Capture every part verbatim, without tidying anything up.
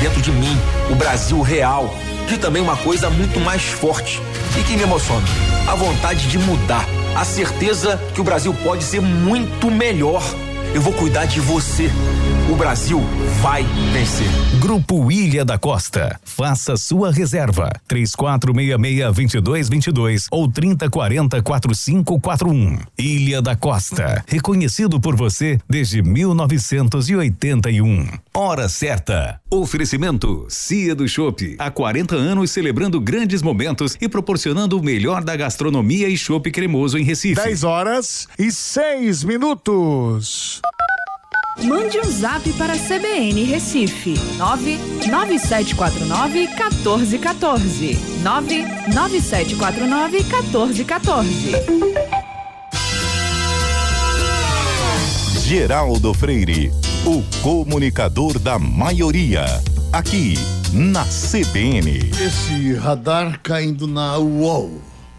dentro de mim o Brasil real, de também uma coisa muito mais forte e que me emociona, a vontade de mudar, a certeza que o Brasil pode ser muito melhor. Eu vou cuidar de você. O Brasil vai vencer. Grupo Ilha da Costa. Faça sua reserva. três quatro seis seis, dois dois dois dois ou trinta quarenta, quarenta e cinco quarenta e um. Ilha da Costa. Reconhecido por você desde mil novecentos e oitenta e um. Hora certa. Oferecimento Cia do Chopp. Há quarenta anos celebrando grandes momentos e proporcionando o melhor da gastronomia e chopp cremoso em Recife. dez horas e seis minutos. Mande um zap para a C B N Recife, nove nove sete quatro nove, um quatro um quatro. nove nove sete quatro nove, um quatro um quatro. Geraldo Freire, o comunicador da maioria. Aqui, na C B N. Esse radar caindo na U O L.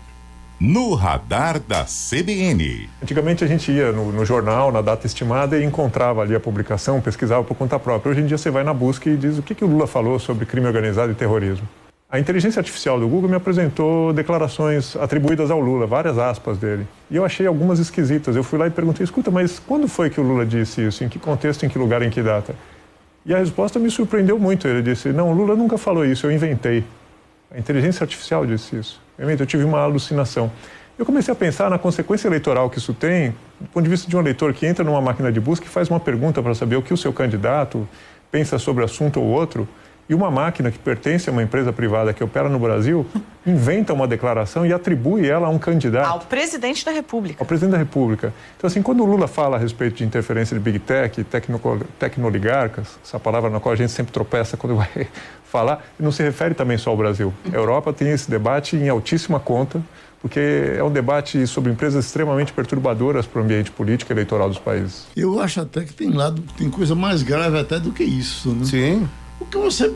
No radar da C B N. Antigamente a gente ia no, no jornal, na data estimada, e encontrava ali a publicação, pesquisava por conta própria. Hoje em dia você vai na busca e diz o que, que o Lula falou sobre crime organizado e terrorismo. A inteligência artificial do Google me apresentou declarações atribuídas ao Lula, várias aspas dele. E eu achei algumas esquisitas. Eu fui lá e perguntei, escuta, mas quando foi que o Lula disse isso? Em que contexto, em que lugar, em que data? E a resposta me surpreendeu muito. Ele disse, não, o Lula nunca falou isso, eu inventei. A inteligência artificial disse isso. Realmente, eu tive uma alucinação. Eu comecei a pensar na consequência eleitoral que isso tem, do ponto de vista de um eleitor que entra numa máquina de busca e faz uma pergunta para saber o que o seu candidato pensa sobre assunto ou outro, e uma máquina que pertence a uma empresa privada que opera no Brasil inventa uma declaração e atribui ela a um candidato. Ao presidente da República. Ao presidente da República. Então, assim, quando o Lula fala a respeito de interferência de Big Tech, tecno, tecnoligarcas, essa palavra na qual a gente sempre tropeça quando vai falar, não se refere também só ao Brasil. A Europa tem esse debate em altíssima conta, porque é um debate sobre empresas extremamente perturbadoras para o ambiente político e eleitoral dos países. Eu acho até que tem lado, tem coisa mais grave até do que isso, né? Sim. Porque você,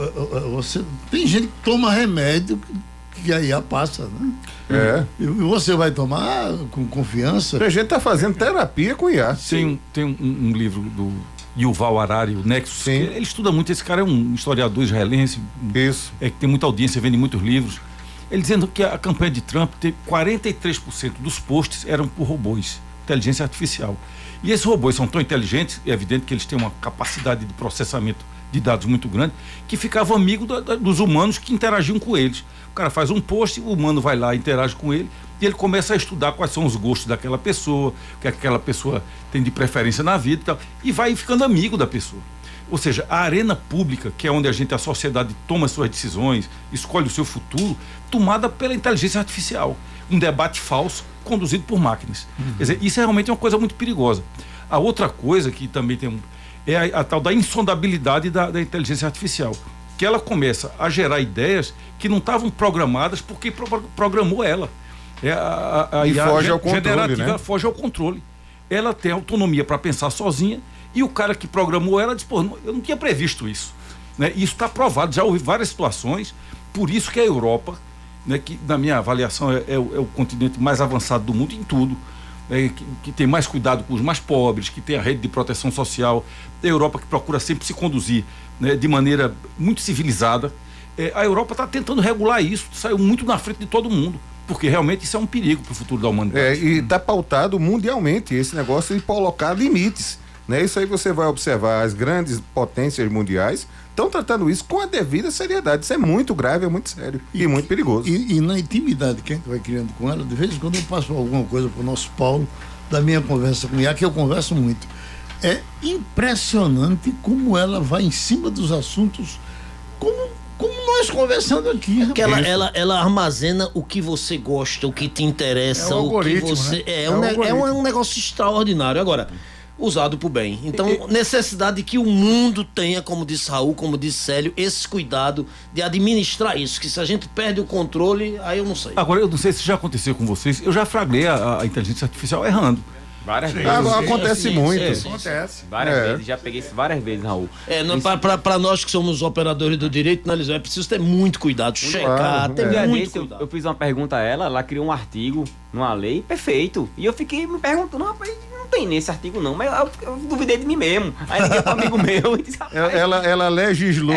você tem gente que toma remédio que aí a passa, né? É. E você vai tomar com confiança. A gente está fazendo terapia com I A. Tem, um, tem um, um livro do Yuval Harari, o Nexus. Sim. Ele estuda muito, esse cara é um historiador israelense. Isso. É que tem muita audiência, vende muitos livros. Ele dizendo que a campanha de Trump teve quarenta e três por cento dos posts eram por robôs, inteligência artificial. E esses robôs são tão inteligentes, é evidente que eles têm uma capacidade de processamento de dados muito grande, que ficavam amigos da, da, dos humanos que interagiam com eles. O cara faz um post, o humano vai lá, interage com ele, e ele começa a estudar quais são os gostos daquela pessoa, o que aquela pessoa tem de preferência na vida e tal, e vai ficando amigo da pessoa. Ou seja, a arena pública, que é onde a gente, a sociedade toma suas decisões, escolhe o seu futuro, tomada pela inteligência artificial. Um debate falso conduzido por máquinas. Uhum. Quer dizer, isso é realmente uma coisa muito perigosa. A outra coisa que também tem um é a, a tal da insondabilidade da, da inteligência artificial, que ela começa a gerar ideias que não estavam programadas porque pro, programou ela. É a, a, a e I A foge ao controle, generativa, né? Ela foge ao controle. Ela tem autonomia para pensar sozinha e o cara que programou ela diz, pô, eu não tinha previsto isso. Né? Isso está provado, já houve várias situações, por isso que a Europa, né, que na minha avaliação é, é, o, é o continente mais avançado do mundo em tudo, É, que, que tem mais cuidado com os mais pobres, que tem a rede de proteção social, a Europa que procura sempre se conduzir, né, de maneira muito civilizada. É, a Europa está tentando regular isso, saiu muito na frente de todo mundo, porque realmente isso é um perigo para o futuro da humanidade. É, e está pautado mundialmente esse negócio de colocar limites, né? Isso aí você vai observar, as grandes potências mundiais estão tratando isso com a devida seriedade. Isso é muito grave, é muito sério e, e muito perigoso. E, e na intimidade que a gente vai criando com ela, de vez em quando eu passo alguma coisa para o nosso Paulo, da minha conversa com ela, que eu converso muito. É impressionante como ela vai em cima dos assuntos, como, como nós conversando aqui. Porque ela, ela, ela armazena o que você gosta, o que te interessa, é um o que você. Né? É, é, um, um é um negócio extraordinário. Agora, usado por bem. Então, e, necessidade que o mundo tenha, como disse Raul, como disse Célio, esse cuidado de administrar isso, que se a gente perde o controle, aí eu não sei. Agora, eu não sei se já aconteceu com vocês, eu já flagrei a, a inteligência artificial errando. Várias vezes. Ah, acontece sim, muito. Sim, sim, acontece. Várias é. vezes, já peguei isso várias vezes, Raul. É, para nós que somos operadores do direito, né, Lisão, é preciso ter muito cuidado, muito checar, claro, ter é. muito desse, cuidado. Eu, eu fiz uma pergunta a ela, ela criou um artigo numa lei, perfeito. E eu fiquei me perguntando, rapaz, não tem nesse artigo não, mas eu, eu duvidei de mim mesmo. Aí liguei pro amigo meu e disse, rapaz, ela, ela legislou